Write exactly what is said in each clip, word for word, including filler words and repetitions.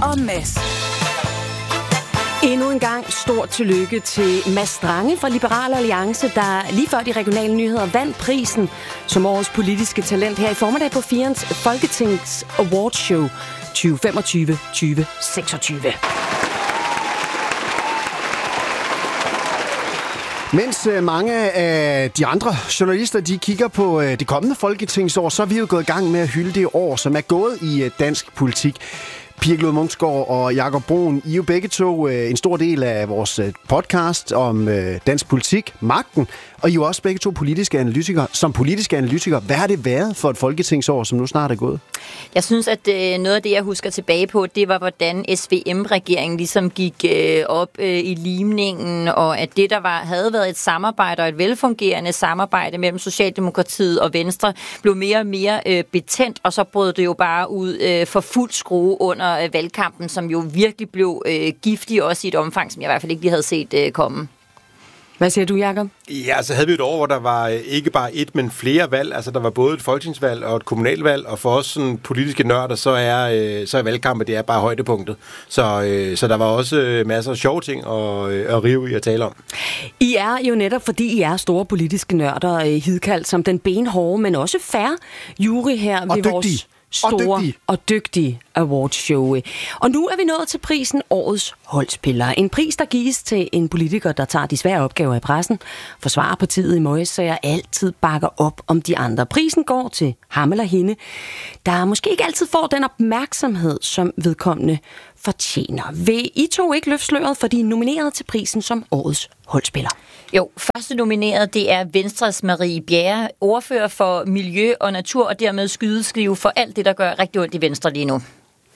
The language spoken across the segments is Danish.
og Mads. Endnu en gang stort tillykke til Mads Strange fra Liberal Alliance, der lige før de regionale nyheder vandt prisen som årets politiske talent her i formiddag på Firens Folketings Awardshow tyve femogtyve til tyve seksogtyve. Mens mange af de andre journalister, de kigger på det kommende folketingsår, så er vi jo gået i gang med at hylde det år, som er gået i dansk politik. Pia Glod Munksgaard og Jakob Brun, I er jo begge to en stor del af vores podcast om dansk politik, magten, og I er jo også begge to politiske analytikere. Som politiske analytikere, hvad har det været for et folketingsår, som nu snart er gået? Jeg synes, at øh, noget af det, jeg husker tilbage på, det var, hvordan S V M-regeringen ligesom gik øh, op øh, i limningen, og at det, der var, havde været et samarbejde og et velfungerende samarbejde mellem Socialdemokratiet og Venstre, blev mere og mere øh, betændt, og så brød det jo bare ud øh, for fuld skrue under øh, valgkampen, som jo virkelig blev øh, giftig, også i et omfang, som jeg i hvert fald ikke lige havde set øh, komme. Hvad siger du, Jakob? Ja, så havde vi et år, hvor der var ikke bare et, men flere valg. Altså, der var både et folketingsvalg og et kommunalvalg, og for os sådan, politiske nørder, så er, øh, så er valgkampen, det er bare højdepunktet. Så, øh, så der var også øh, masser af sjove ting at, øh, at rive i at tale om. I er jo netop, fordi I er store politiske nørder, øh, hidkaldt som den benhårde, men også fair jury her ved dygtige. vores store og dygtige. og dygtige awardshow. Og nu er vi nået til prisen Årets Holdspiller. En pris, der gives til en politiker, der tager de svære opgaver i pressen, forsvarer partiet i møgssager, altid bakker op om de andre. Prisen går til ham eller hende, der måske ikke altid får den opmærksomhed, som vedkommende fortjener. Vil I to ikke løfte sløret for de nomineret til prisen som Årets Holdspiller? Jo, første nomineret, det er Venstres Marie Bjerre, ordfører for miljø og natur, og dermed skydeskive for alt det, der gør rigtig ondt i Venstre lige nu.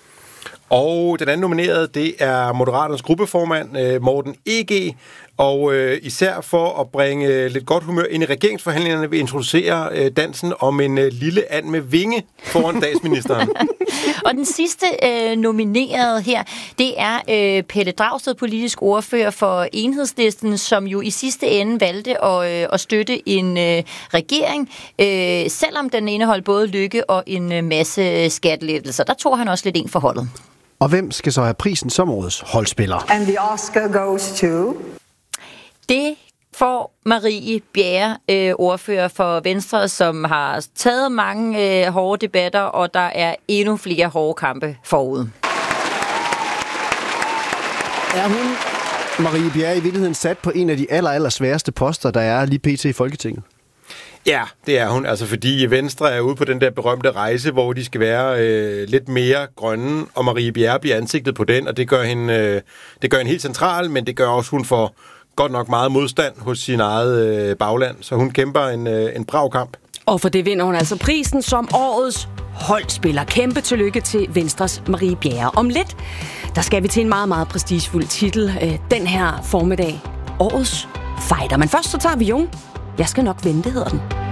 Og den anden nominerede, det er Moderaternes gruppeformand, Morten E G, og øh, især for at bringe lidt godt humør ind i regeringsforhandlingerne, vil introducere øh, dansen om en øh, lille and med vinge foran statsministeren. Og den sidste øh, nominerede her, det er øh, Pelle Dragsted, politisk ordfører for Enhedslisten, som jo i sidste ende valgte at, øh, at støtte en øh, regering, øh, selvom den indeholdt både lykke og en øh, masse skattelettelser. Der tog han også lidt ind for holdet. Og hvem skal så have prisen som Årets Holdspiller? And the Oscar goes to... Det får Marie Bjerre, øh, ordfører for Venstre, som har taget mange øh, hårde debatter, og der er endnu flere hårde kampe forud. Er hun, Marie Bjerre, i virkeligheden sat på en af de aller, aller sværeste poster, der er lige pt. I Folketinget? Ja, det er hun. Altså fordi Venstre er ude på den der berømte rejse, hvor de skal være øh, lidt mere grønne, og Marie Bjerre bliver ansigtet på den, og det gør hende, øh, det gør hende helt central, men det gør også, hun får godt nok meget modstand hos sin eget øh, bagland, så hun kæmper en, øh, en brav kamp. Og for det vinder hun altså prisen som Årets Holdspiller. Kæmpe tillykke til Venstres Marie Bjerre. Om lidt, der skal vi til en meget, meget prestigefuld titel øh, den her formiddag. Årets Fighter. Men først så tager vi Jung. Jeg skal nok vente, hedder den.